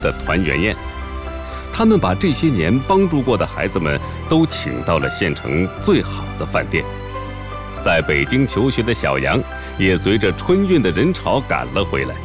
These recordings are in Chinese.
的团圆宴。他们把这些年帮助过的孩子们都请到了县城最好的饭店。在北京求学的小杨也随着春运的人潮赶了回来。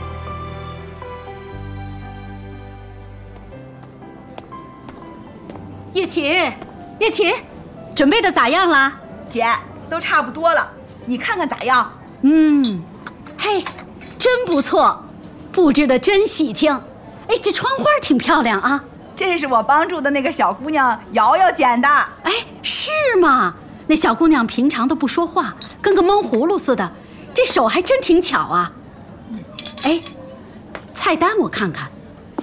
叶琴，叶琴，准备的咋样了？ 姐，都差不多了，你看看咋样？ 嘿，真不错，布置的真喜庆。哎，这窗花挺漂亮啊。 这是我帮助的那个小姑娘瑶瑶剪的。 哎，是吗？那小姑娘平常都不说话，跟个闷葫芦似的，这手还真挺巧啊。哎，菜单我看看。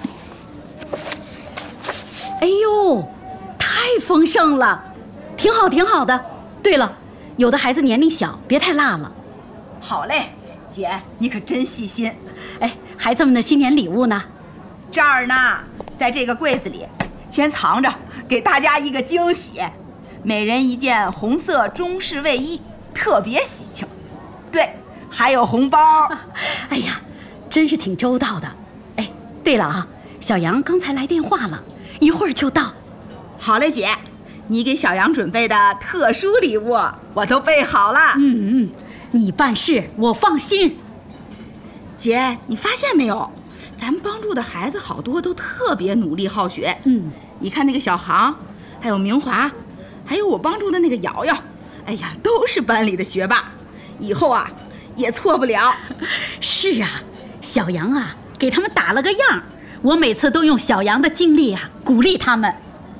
哎呦，太丰盛了，挺好挺好的。对了，有的孩子年龄小，别太辣了。 好嘞，姐，你可真细心。 哎，孩子们的新年礼物呢？ 这儿呢，在这个柜子里，先藏着，给大家一个惊喜。每人一件红色中式卫衣，特别喜庆。对，还有红包。 哎呀，真是挺周到的。哎，对了啊，小杨刚才来电话了，一会儿就到。 好嘞，姐，你给小杨准备的特殊礼物我都备好了。 你办事我放心。 姐，你发现没有，咱们帮助的孩子好多都特别努力好学。你看那个小航，还有明华，还有我帮助的那个瑶瑶，哎呀，都是班里的学霸，以后啊也错不了。 是啊，小杨啊给他们打了个样，我每次都用小杨的经历啊鼓励他们。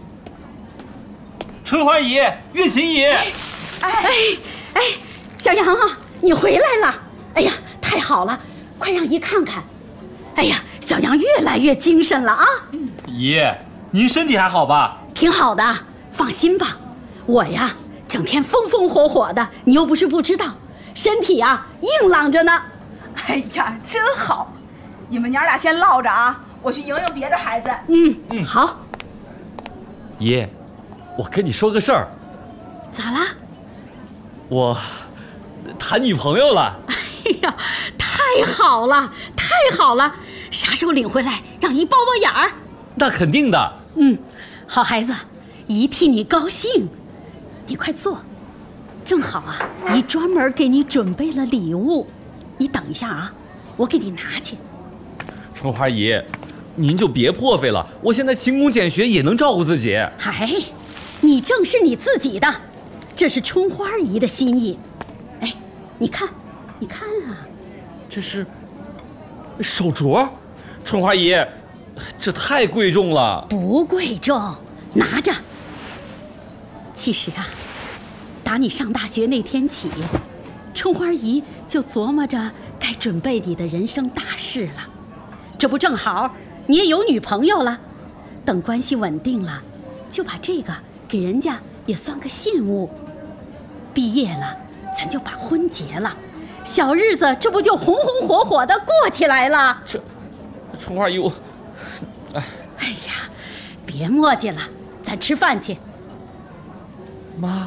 春花姨，月琴姨。 哎，小杨啊，你回来了！哎呀，太好了，快让姨看看。哎呀，小杨越来越精神了啊！ 姨，您身体还好吧？ 挺好的，放心吧。我呀，整天风风火火的，你又不是不知道，身体啊硬朗着呢。 哎呀，真好！你们娘俩先唠着啊，我去迎迎别的孩子。 好。 姨，我跟你说个事儿。 咋啦？ 我谈女朋友了。 哎呀，太好了，太好了！啥时候领回来，让姨包包眼儿？ 那肯定的。 好孩子，姨替你高兴。你快坐，正好啊，姨专门给你准备了礼物。你等一下啊，我给你拿去。 春花姨，您就别破费了，我现在勤工俭学也能照顾自己。 嗨，你正是你自己的，这是春花姨的心意。哎，你看啊， 这是手镯。春花姨，这太贵重了。 不贵重，拿着。其实啊，打你上大学那天起，春花姨就琢磨着该准备你的人生大事了。这不正好你也有女朋友了，等关系稳定了，就把这个给人家也算个信物。毕业了，咱就把婚结了，小日子这不就红红火火的过起来了？ 春花姨，我， 哎呀，别磨叽了，咱吃饭去。 妈。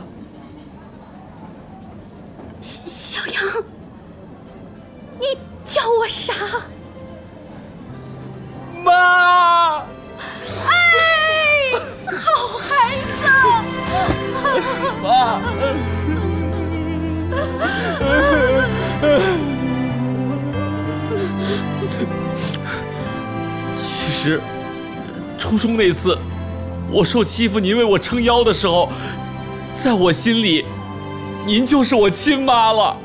小杨，你叫我啥？ 妈。 哎，好孩子。 妈。其实，初中那次，我受欺负，您为我撑腰的时候，在我心里，您就是我亲妈了。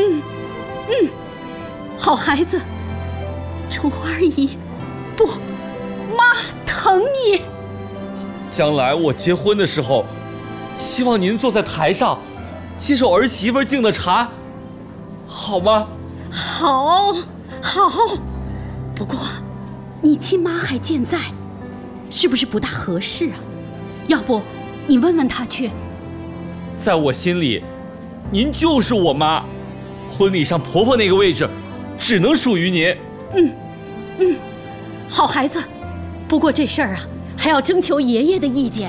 好孩子，春花姨，不，妈疼你。 将来我结婚的时候，希望您坐在台上，接受儿媳妇敬的茶，好吗？ 好。不过，你亲妈还健在，是不是不大合适啊？要不，你问问她去。 在我心里，您就是我妈，婚礼上婆婆那个位置，只能属于您。 好孩子，不过这事儿啊，还要征求爷爷的意见。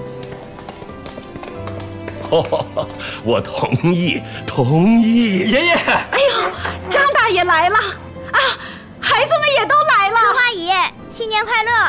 我同意。 爷爷， 哎呦，张大爷来了啊！孩子们也都来了。 春花姨， 新年快乐！